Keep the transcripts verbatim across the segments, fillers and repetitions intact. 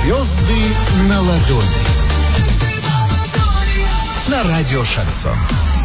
Звезды на ладони. На радио Шансон.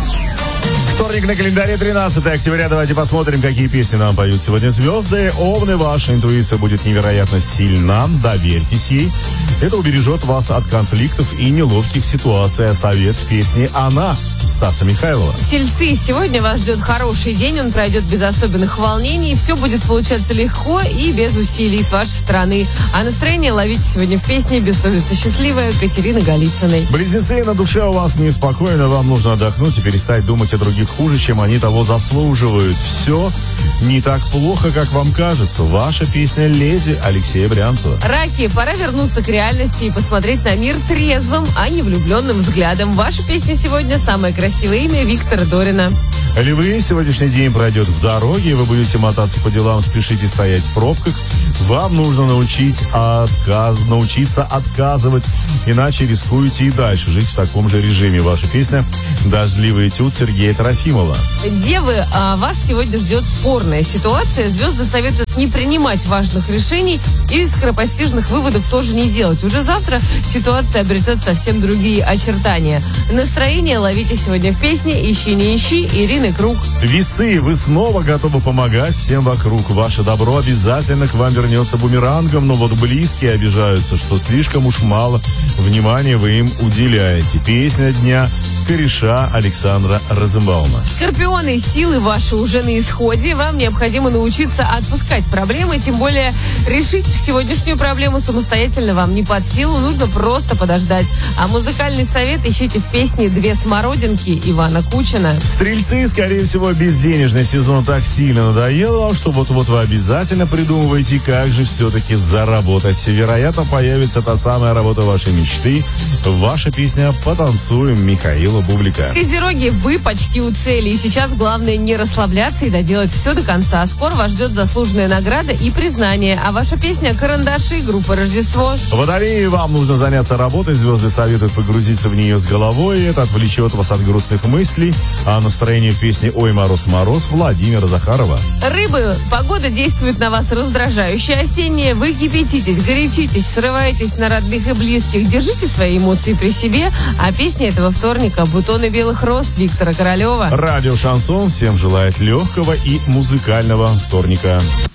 Вторник на календаре, тринадцатое октября. Давайте посмотрим, какие песни нам поют сегодня звезды. Овны, ваша интуиция будет невероятно сильна. Доверьтесь ей. Это убережет вас от конфликтов и неловких ситуаций. А совет в песне «Она» Стаса Михайлова. Тельцы, сегодня вас ждет хороший день. Он пройдет без особенных волнений. Все будет получаться легко и без усилий с вашей стороны. А настроение ловите сегодня в песне «Бессовестно счастливая» Катерины Голицыной. Близнецы, на душе у вас неспокойно. Вам нужно отдохнуть и перестать думать о других хуже, чем они того заслуживают. Все не так плохо, как вам кажется. Ваша песня «Леди» Алексея Брянцева. Раки, пора вернуться к реальности и посмотреть на мир трезвым, а не влюбленным взглядом. Ваша песня сегодня «Самое красивое имя» Виктора Дорина. Львы, сегодняшний день пройдет в дороге, вы будете мотаться по делам, спешите стоять в пробках. Вам нужно научить отказ... научиться отказывать, иначе рискуете и дальше жить в таком же режиме. Ваша песня «Дождливый этюд» Сергея Трофимова. Девы, а вас сегодня ждет спорная ситуация. Звезды советуют не принимать важных решений и скоропостижных выводов тоже не делать. Уже завтра ситуация обретет совсем другие очертания. Настроение ловите сегодня в песне «Ищи, не ищи» Ирины Круг. Весы, вы снова готовы помогать всем вокруг. Ваше добро обязательно к вам вернется бумерангом, но вот близкие обижаются, что слишком уж мало внимания вы им уделяете. Песня дня «Кореша» Александра Розенбаума. Скорпионы, силы ваши уже на исходе. Вам необходимо научиться отпускать проблемы, тем более решить сегодняшнюю проблему самостоятельно вам не под силу, нужно просто подождать. А музыкальный совет ищите в песне «Две смородинки» Ивана Кучина. Стрельцы, скорее всего, безденежный сезон так сильно надоел вам, что вот-вот вы обязательно придумываете, как же все-таки заработать. Вероятно, появится та самая работа вашей мечты. Ваша песня «Потанцуем» Михаила Бублика. Козероги, вы почти у цели. И сейчас главное не расслабляться и доделать все до конца. Скоро вас ждет заслуженная награда и признание. А ваша песня «Карандаши» группа «Рождество». Водолеи, вам нужно заняться работой. Звезды советуют погрузиться в нее с головой. Это отвлечет вас от грустных мыслей. А настроение в песне «Ой, мороз, мороз» Владимира Захарова. Рыбы, погода действует на вас раздражающе осенняя. Вы кипятитесь, горячитесь, срываетесь на родных и близких. Держите свои эмоции при себе. А песня этого вторника «Бутоны белых роз» Виктора Королева. Радио Шансон всем желает легкого и музыкального вторника.